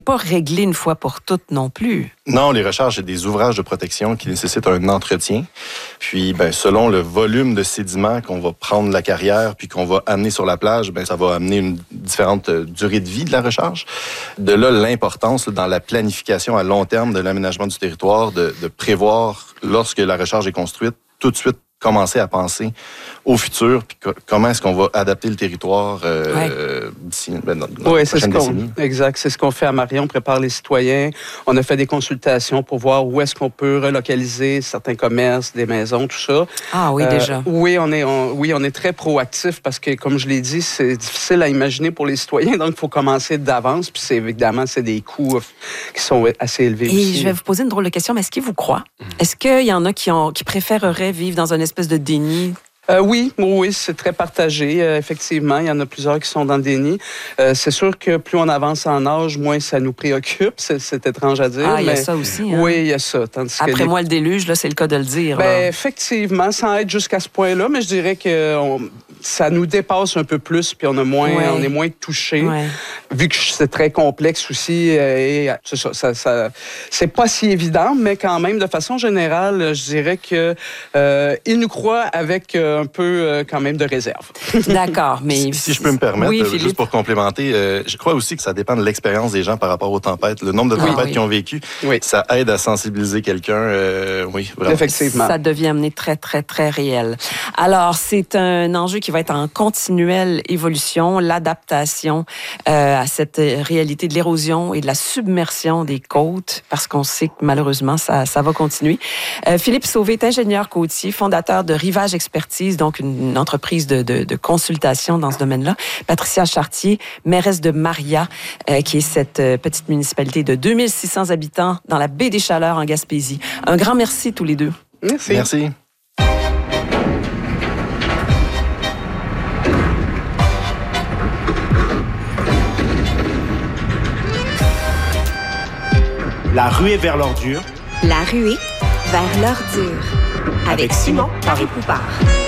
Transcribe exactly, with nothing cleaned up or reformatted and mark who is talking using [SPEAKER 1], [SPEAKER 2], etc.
[SPEAKER 1] Pas réglé une fois pour toutes non plus.
[SPEAKER 2] Non, les recharges, c'est des ouvrages de protection qui nécessitent un entretien. Puis, ben, selon le volume de sédiments qu'on va prendre de la carrière puis qu'on va amener sur la plage, ben, ça va amener une différente durée de vie de la recharge. De là, l'importance là, dans la planification à long terme de l'aménagement du territoire, de, de prévoir, lorsque la recharge est construite, tout de suite commencer à penser au futur, puis co- comment est-ce qu'on va adapter le territoire euh,
[SPEAKER 1] ouais.
[SPEAKER 2] euh, d'ici ben, dans, dans
[SPEAKER 3] Oui,
[SPEAKER 2] la
[SPEAKER 3] c'est ce
[SPEAKER 2] prochaine
[SPEAKER 3] qu'on,
[SPEAKER 2] décennie.
[SPEAKER 3] exact. C'est ce qu'on fait à Marion. On prépare les citoyens. On a fait des consultations pour voir où est-ce qu'on peut relocaliser certains commerces, des maisons, tout ça.
[SPEAKER 1] Ah oui,
[SPEAKER 3] Euh,
[SPEAKER 1] déjà.
[SPEAKER 3] Oui, on est, on, oui, on est très proactif parce que, comme je l'ai dit, c'est difficile à imaginer pour les citoyens. Donc, il faut commencer d'avance. Puis, c'est, évidemment, c'est des coûts euh, qui sont assez élevés
[SPEAKER 1] Et
[SPEAKER 3] aussi.
[SPEAKER 1] je vais vous poser une drôle de question, mais est-ce qu'ils vous croient? Est-ce qu'il y en a qui, ont, qui préféreraient vivre dans une espèce de déni?
[SPEAKER 3] Euh, oui, oui, c'est très partagé. Euh, effectivement, il y en a plusieurs qui sont dans le déni. Euh, c'est sûr que plus on avance en âge, moins ça nous préoccupe. C'est, c'est étrange à dire.
[SPEAKER 1] Ah, il y a
[SPEAKER 3] mais
[SPEAKER 1] ça aussi. Hein?
[SPEAKER 3] Oui, il y a ça. Tandis que
[SPEAKER 1] Après
[SPEAKER 3] les...
[SPEAKER 1] moi, le déluge, là, c'est le cas de le dire.
[SPEAKER 3] Ben,
[SPEAKER 1] là.
[SPEAKER 3] effectivement, sans être jusqu'à ce point-là, mais je dirais que on, ça nous dépasse un peu plus, puis on a moins,
[SPEAKER 1] Ouais.
[SPEAKER 3] on est moins touché.
[SPEAKER 1] Ouais.
[SPEAKER 3] Vu que c'est très complexe aussi, euh, et c'est ça, ça, ça, c'est pas si évident, mais quand même, de façon générale, je dirais que euh, ils nous croient avec euh, un peu euh, quand même de réserve.
[SPEAKER 1] D'accord, mais...
[SPEAKER 2] Si, si je peux me permettre,
[SPEAKER 1] oui,
[SPEAKER 2] euh,
[SPEAKER 1] Philippe.
[SPEAKER 2] juste pour complémenter, euh, je crois aussi que ça dépend de l'expérience des gens par rapport aux tempêtes. Le nombre de
[SPEAKER 1] Oui.
[SPEAKER 2] tempêtes
[SPEAKER 1] Ah, oui.
[SPEAKER 2] qu'ils ont vécues,
[SPEAKER 3] Oui.
[SPEAKER 2] ça aide à sensibiliser quelqu'un. Euh, oui, vraiment.
[SPEAKER 3] Effectivement.
[SPEAKER 1] Ça devient amené très, très, très réel. Alors, c'est un enjeu qui va être en continuelle évolution, l'adaptation euh, à cette réalité de l'érosion et de la submersion des côtes, parce qu'on sait que malheureusement, ça, ça va continuer. Euh, Philippe Sauvé est ingénieur côtier, fondateur de Rivage Expertise, donc une, une entreprise de, de, de consultation dans ce domaine-là. Patricia Chartier, mairesse de Maria, euh, qui est cette euh, petite municipalité de deux mille six cents habitants dans la baie des Chaleurs en Gaspésie. Un grand merci tous les deux.
[SPEAKER 3] Merci.
[SPEAKER 2] Merci.
[SPEAKER 4] La ruée vers l'ordure
[SPEAKER 5] La ruée vers l'ordure. Avec,
[SPEAKER 4] avec
[SPEAKER 5] Simon
[SPEAKER 4] Simon
[SPEAKER 5] Paré-Poupard.